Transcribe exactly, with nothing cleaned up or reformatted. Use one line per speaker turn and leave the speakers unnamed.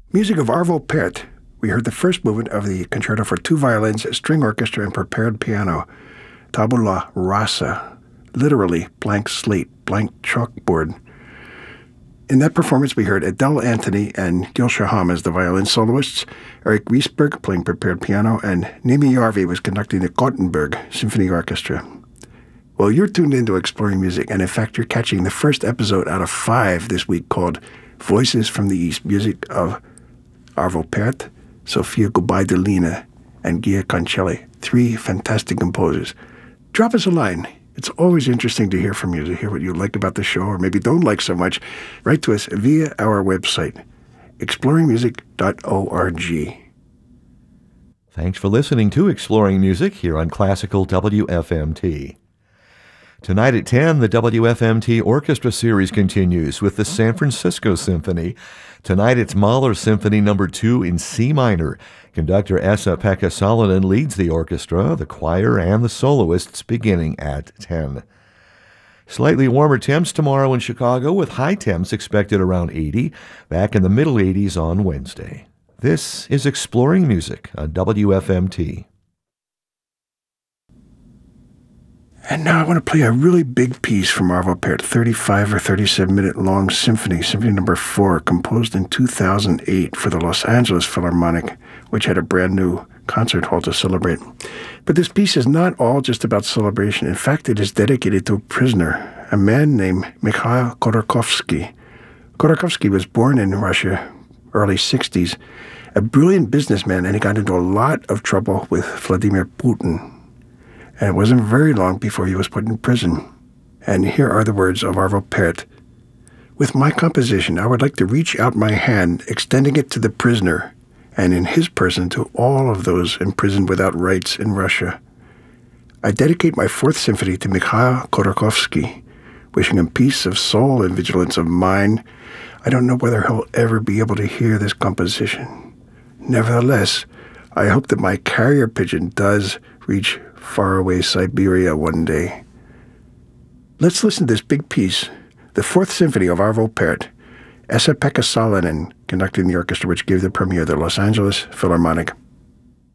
Music of Arvo Pärt. We heard the first movement of the concerto for two violins, string orchestra, and prepared piano, Tabula Rasa, literally blank slate, blank chalkboard. In that performance, we heard Adele Anthony and Gil Shaham as the violin soloists, Eric Riesberg playing prepared piano, and Nimi Järvi was conducting the Gothenburg Symphony Orchestra. Well, you're tuned into Exploring Music, and in fact, you're catching the first episode out of five this week called Voices from the East, music of Arvo Pärt, Sofia Gubaidulina, and Gia Concelli, three fantastic composers. Drop us a line. It's always interesting to hear from you, to hear what you like about the show or maybe don't like so much. Write to us via our website, exploring music dot org.
Thanks for listening to Exploring Music here on Classical W F M T. Tonight at ten, the W F M T Orchestra Series continues with the San Francisco Symphony. Tonight it's Mahler Symphony Number two in C minor. Conductor Esa-Pekka Salonen leads the orchestra, the choir, and the soloists beginning at ten. Slightly warmer temps tomorrow in Chicago, with high temps expected around eighty, back in the middle eighties on Wednesday. This is Exploring Music on W F M T.
And now I want to play a really big piece from Arvo Pärt, thirty-five or thirty-seven minute long symphony, Symphony Number four, composed in two thousand eight for the Los Angeles Philharmonic, which had a brand new concert hall to celebrate. But this piece is not all just about celebration. In fact, it is dedicated to a prisoner, a man named Mikhail Khodorkovsky. Khodorkovsky was born in Russia, early sixties, a brilliant businessman, and he got into a lot of trouble with Vladimir Putin. And it wasn't very long before he was put in prison. And here are the words of Arvo Pärt. With my composition, I would like to reach out my hand, extending it to the prisoner, and in his person to all of those imprisoned without rights in Russia. I dedicate my fourth symphony to Mikhail Khodorkovsky, wishing him peace of soul and vigilance of mind. I don't know whether he'll ever be able to hear this composition. Nevertheless, I hope that my carrier pigeon does reach faraway Siberia one day. Let's listen to this big piece, the Fourth Symphony of Arvo Pärt, Esa-Pekka Salonen conducting the orchestra which gave the premiere, the Los Angeles Philharmonic.